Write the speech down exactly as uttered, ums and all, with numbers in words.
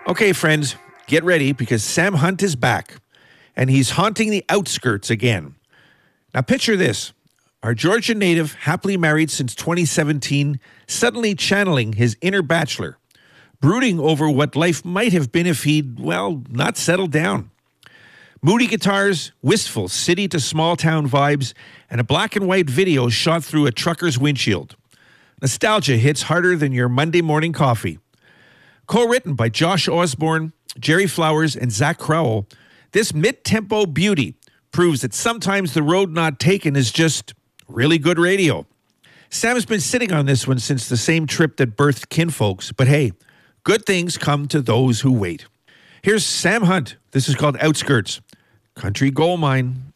Okay, friends, get ready because Sam Hunt is back, and he's haunting the outskirts again. Now picture this. Our Georgian native, happily married since twenty seventeen, suddenly channeling his inner bachelor, brooding over what life might have been if he'd, well, not settled down. Moody guitars, wistful city to small town vibes, and a black and white video shot through a trucker's windshield. Nostalgia hits harder than your Monday morning coffee. Co-written by Josh Osborne, Jerry Flowers, and Zach Crowell, this mid-tempo beauty proves that sometimes the road not taken is just really good radio. Sam has been sitting on this one since the same trip that birthed Kinfolks, but hey, good things come to those who wait. Here's Sam Hunt. This is called Outskirts. Country Gold Mine.